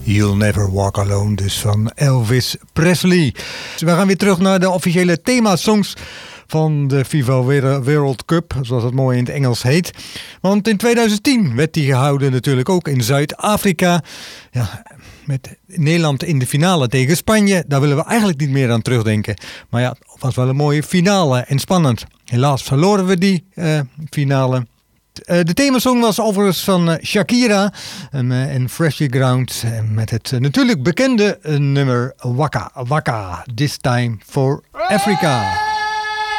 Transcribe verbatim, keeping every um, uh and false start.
You'll Never Walk Alone, dus van Elvis Presley. Dus we gaan weer terug naar de officiële themasongs van de FIFA World Cup, zoals het mooi in het Engels heet. Want in twintig tien werd die gehouden natuurlijk ook in Zuid-Afrika. Ja, met Nederland in de finale tegen Spanje. Daar willen we eigenlijk niet meer aan terugdenken. Maar ja, het was wel een mooie finale en spannend. Helaas verloren we die uh, finale. Uh, de themasong was overigens van uh, Shakira en, uh, en Freshly Ground. Uh, met het uh, natuurlijk bekende uh, nummer Waka Waka, This Time for Africa.